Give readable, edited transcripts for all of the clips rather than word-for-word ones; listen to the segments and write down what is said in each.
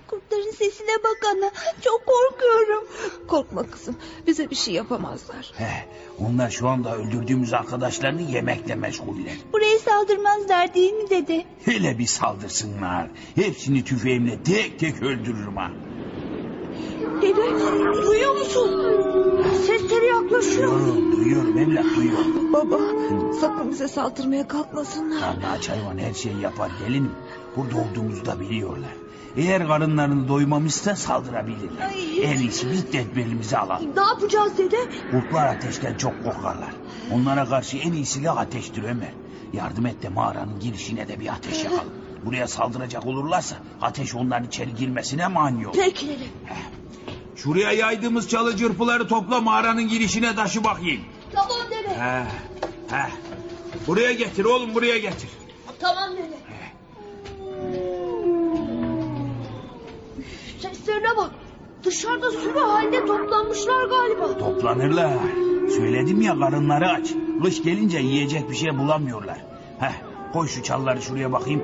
Kurtların sesine bak ana. Çok korkuyorum. Korkma kızım, bize bir şey yapamazlar. Onlar şu anda öldürdüğümüz arkadaşlarını yemekle meşguller. Buraya saldırmazlar değil mi dede? Hele bir saldırsınlar. Hepsini tüfeğimle tek tek öldürürüm ha. Dede, duyuyor musun? Sesleri yaklaşıyor. Duyuyorum evlat, duyuyorum. Baba, sakın bize saldırmaya kalkmasınlar. Karnı aç hayvan her şeyi yapar gelinim. Burada olduğumuzu da biliyorlar. Eğer karınlarını doymamışsa saldırabilirler. Ay. En iyisi biz tedbirimizi alalım. Ne yapacağız dede? Kurtlar ateşten çok korkarlar. Onlara karşı en iyi silah ateştir Ömer. Yardım et de mağaranın girişine de bir ateş yakalım. Buraya saldıracak olurlarsa ateş onların içeri girmesine mani olur. Peki dede. Şuraya yaydığımız çalı cırpıları topla, mağaranın girişine taşı bakayım. Tamam dede. Buraya getir oğlum, buraya getir. Tamam dede. Seslerine bak. Dışarıda sürü halinde toplanmışlar galiba. Toplanırlar. Söyledim ya, karınları aç. Kış gelince yiyecek bir şey bulamıyorlar. Koy şu çalıları şuraya bakayım.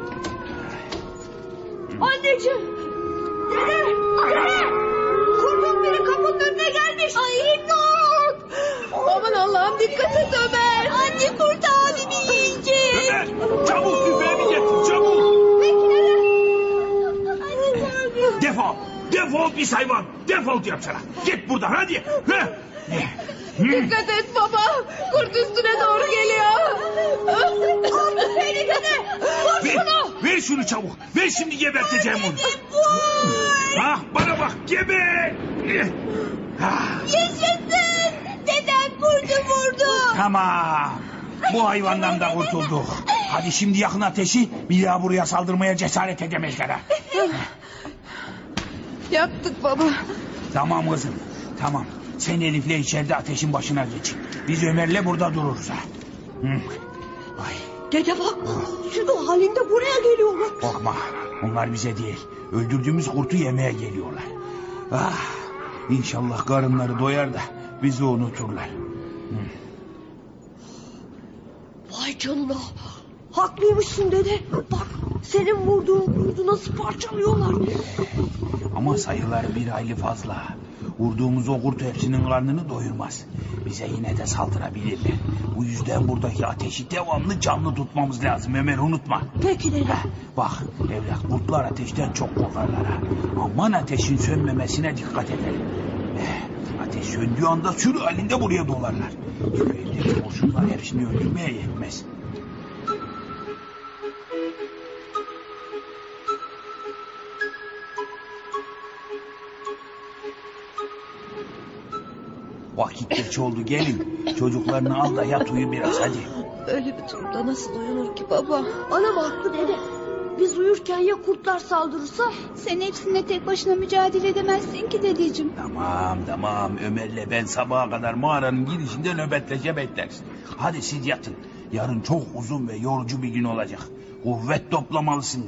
Anneciğim. Dede. Dede. Kurdun biri kapının önüne gelmiş. Ay imdat. Aman Allah'ım, dikkat et Ömer. Anne kurt abimi yiyecek. Ömer, çabuk tüfeğimi getir, çabuk. Peki dede. Anne korkuyorum. Defol, defol pis hayvan. Defol diyorum sana. Git buradan hadi. Dikkat et baba. Kurt üstüne doğru geliyor. Beni dede. Vur şunu. Ver şunu çabuk. Ver, şimdi geberteceğim onu. Bana bak, geber. Yaşasın. Dedem kurdu vurdu. Tamam. Bu hayvandan da kurtulduk. Hadi şimdi yakın ateşi, bir daha buraya saldırmaya cesaret edemezler ha. Yaptık baba. Tamam kızım, tamam. Sen Elif'le içeride ateşin başına geç. Biz Ömer'le burada dururuz ha. Ay, Dede bak. Sürü halinde buraya geliyorlar. korkma, onlar bize değil, öldürdüğümüz kurtu yemeye geliyorlar. İnşallah karınları doyar da bizi unuturlar. Vay canına. Haklıymışsın dede. Bak, senin vurduğun kurdu nasıl parçalıyorlar. Ama sayıları bir hayli fazla. Vurduğumuz o kurt hepsinin karnını doyurmaz. Bize yine de saldırabilirler. Bu yüzden buradaki ateşi devamlı canlı tutmamız lazım Ömer, unutma. Peki dede. Bak evlat, kurtlar ateşten çok korkarlar ha. Aman ateşin sönmemesine dikkat edelim. Ateş söndüğü anda sürü halinde buraya dolarlar. Şu eldeki kurşunlar hepsini öldürmeye yetmez. Vakit geç oldu, gelin. Çocuklarını al da yat uyu biraz hadi. Öyle bir durumda nasıl uyunur ki baba? Anam haklı dede. Biz uyurken ya kurtlar saldırırsa? Sen hepsine tek başına mücadele edemezsin ki dedeciğim. Tamam, Ömer'le ben sabaha kadar mağaranın girişinde nöbetleşe bekleriz. Hadi siz yatın. Yarın çok uzun ve yorucu bir gün olacak. Kuvvet toplamalısınız.